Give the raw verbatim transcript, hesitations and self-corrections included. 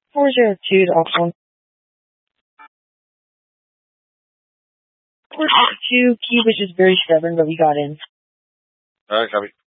four zero two to Ops one. four zero two, Key was just very stubborn, but we got in. Alright, copy.